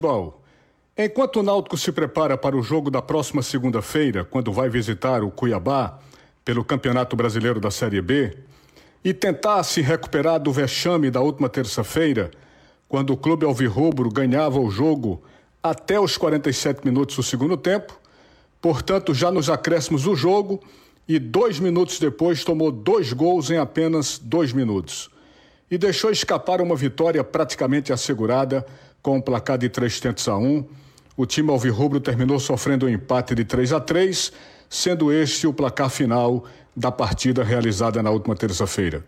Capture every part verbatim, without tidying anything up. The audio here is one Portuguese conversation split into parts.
Bom, enquanto o Náutico se prepara para o jogo da próxima segunda-feira, quando vai visitar o Cuiabá pelo Campeonato Brasileiro da Série B, e tentar se recuperar do vexame da última terça-feira, quando o clube alvirrubro ganhava o jogo até os quarenta e sete minutos do segundo tempo, portanto já nos acréscimos do jogo, e dois minutos depois tomou dois gols em apenas dois minutos. E deixou escapar uma vitória praticamente assegurada com um placar de três tentos a um. O time alvirrubro terminou sofrendo um empate de três a três, sendo este o placar final da partida realizada na última terça-feira.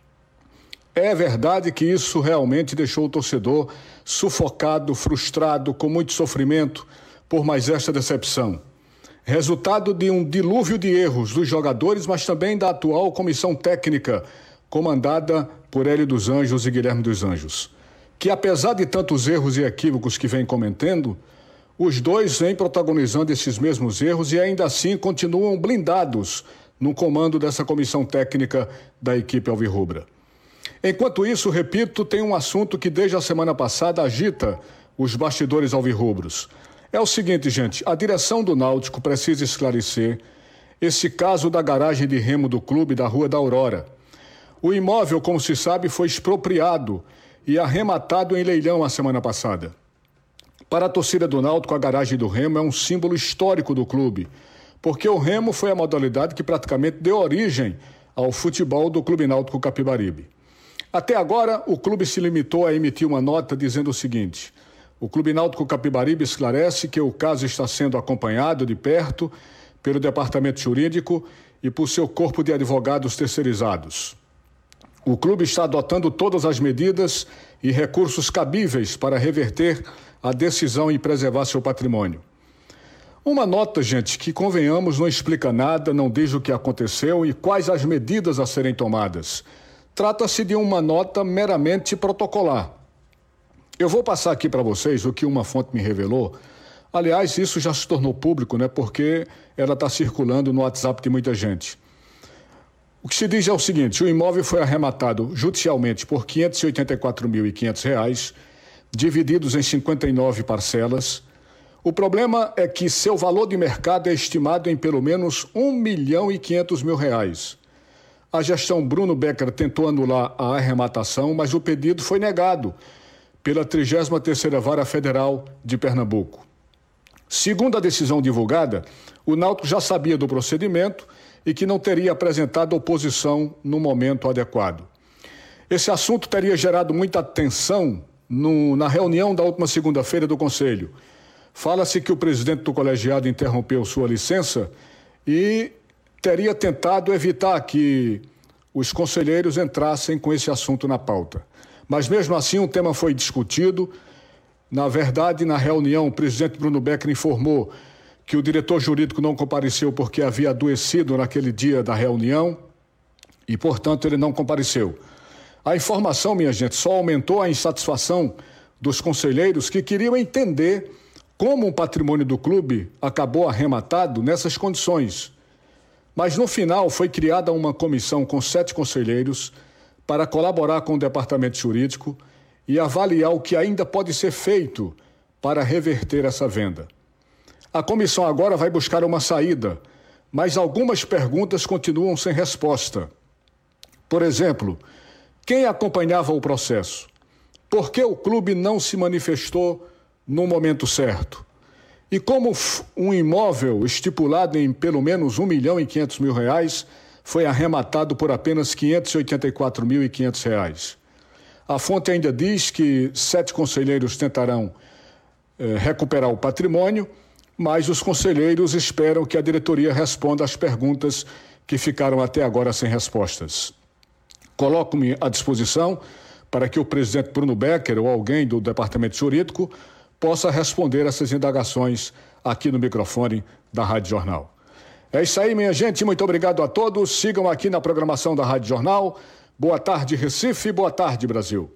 É verdade que isso realmente deixou o torcedor sufocado, frustrado, com muito sofrimento por mais esta decepção. Resultado de um dilúvio de erros dos jogadores, mas também da atual comissão técnica, comandada por Hélio dos Anjos e Guilherme dos Anjos, que apesar de tantos erros e equívocos que vem cometendo, os dois vêm protagonizando esses mesmos erros e ainda assim continuam blindados no comando dessa comissão técnica da equipe alvirrubra. Enquanto isso, repito, tem um assunto que desde a semana passada agita os bastidores alvirrubros. É o seguinte, gente, a direção do Náutico precisa esclarecer esse caso da garagem de remo do clube da Rua da Aurora. O imóvel, como se sabe, foi expropriado e arrematado em leilão a semana passada. Para a torcida do Náutico, a garagem do remo é um símbolo histórico do clube, porque o remo foi a modalidade que praticamente deu origem ao futebol do Clube Náutico Capibaribe. Até agora, o clube se limitou a emitir uma nota dizendo o seguinte: o Clube Náutico Capibaribe esclarece que o caso está sendo acompanhado de perto pelo Departamento Jurídico e por seu corpo de advogados terceirizados. O clube está adotando todas as medidas e recursos cabíveis para reverter a decisão e preservar seu patrimônio. Uma nota, gente, que, convenhamos, não explica nada, não diz o que aconteceu e quais as medidas a serem tomadas. Trata-se de uma nota meramente protocolar. Eu vou passar aqui para vocês o que uma fonte me revelou. Aliás, isso já se tornou público, né? Porque ela está circulando no WhatsApp de muita gente. O que se diz é o seguinte: o imóvel foi arrematado judicialmente por quinhentos e oitenta e quatro mil e quinhentos reais, divididos em cinquenta e nove parcelas. O problema é que seu valor de mercado é estimado em pelo menos um milhão e quinhentos mil reais. A gestão Bruno Becker tentou anular a arrematação, mas o pedido foi negado pela trigésima terceira Vara Federal de Pernambuco. Segundo a decisão divulgada, o Náutico já sabia do procedimento e que não teria apresentado oposição no momento adequado. Esse assunto teria gerado muita tensão no, na reunião da última segunda-feira do Conselho. Fala-se que o presidente do colegiado interrompeu sua licença e teria tentado evitar que os conselheiros entrassem com esse assunto na pauta. Mas mesmo assim o tema foi discutido. Na verdade, na reunião, o presidente Bruno Becker informou que o diretor jurídico não compareceu porque havia adoecido naquele dia da reunião e, portanto, ele não compareceu. A informação, minha gente, só aumentou a insatisfação dos conselheiros que queriam entender como o patrimônio do clube acabou arrematado nessas condições. Mas, no final, foi criada uma comissão com sete conselheiros para colaborar com o departamento jurídico e avaliar o que ainda pode ser feito para reverter essa venda. A comissão agora vai buscar uma saída, mas algumas perguntas continuam sem resposta. Por exemplo, quem acompanhava o processo? Por que o clube não se manifestou no momento certo? E como um imóvel estipulado em pelo menos um milhão e quinhentos mil reais foi arrematado por apenas quinhentos e oitenta e quatro mil e quinhentos reais? A fonte ainda diz que sete conselheiros tentarão eh, recuperar o patrimônio, mas os conselheiros esperam que a diretoria responda às perguntas que ficaram até agora sem respostas. Coloco-me à disposição para que o presidente Bruno Becker ou alguém do departamento jurídico possa responder essas indagações aqui no microfone da Rádio Jornal. É isso aí, minha gente. Muito obrigado a todos. Sigam aqui na programação da Rádio Jornal. Boa tarde, Recife. Boa tarde, Brasil.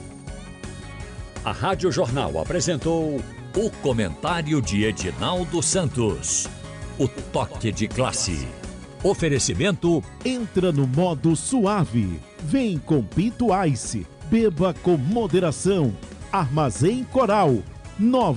A Rádio Jornal apresentou o comentário de Edinaldo Santos. O toque de classe. Oferecimento. Entra no modo suave. Vem com Pinto Ice. Beba com moderação. Armazém Coral. Nova